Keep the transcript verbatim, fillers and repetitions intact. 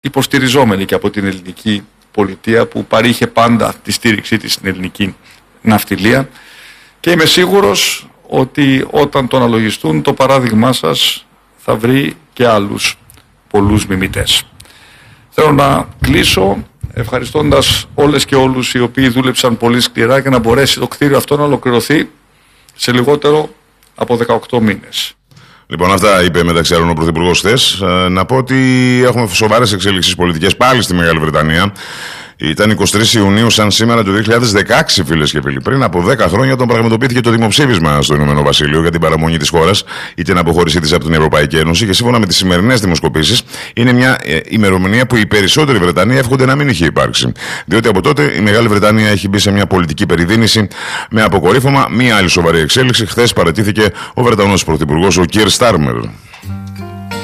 υποστηριζόμενη και από την ελληνική πολιτεία που παρήχε πάντα τη στήριξή της στην ελληνική ναυτιλία, και είμαι σίγουρος ότι όταν το αναλογιστούν το παράδειγμά σας θα βρει και άλλους πολλούς μιμητές. Θέλω να κλείσω ευχαριστώντας όλες και όλους οι οποίοι δούλεψαν πολύ σκληρά για να μπορέσει το κτίριο αυτό να ολοκληρωθεί σε λιγότερο από δεκαοκτώ μήνες. Λοιπόν, αυτά είπε μεταξύ άλλων ο Πρωθυπουργός χθες. Ε, να πω ότι έχουμε σοβαρές εξέλιξεις πολιτικές πάλι στη Μεγάλη Βρετανία. Ήταν εικοστή τρίτη Ιουνίου, σαν σήμερα, του δύο χιλιάδες δεκαέξι, φίλες και φίλοι. Πριν από δέκα χρόνια, όταν πραγματοποιήθηκε το δημοψήφισμα στο Ηνωμένο Βασίλειο για την παραμονή της χώρας ή την αποχώρησή της από την Ευρωπαϊκή Ένωση. Και σύμφωνα με τις σημερινές δημοσκοπήσεις, είναι μια ε, ημερομηνία που οι περισσότεροι Βρετανοί εύχονται να μην είχε υπάρξει. Διότι από τότε η Μεγάλη Βρετανία έχει μπει σε μια πολιτική περιδίνηση με αποκορύφωμα. Μία άλλη σοβαρή εξέλιξη. Χθες παραιτήθηκε ο Βρετανός Πρωθυπουργός, ο Κίρ Στάρμερ.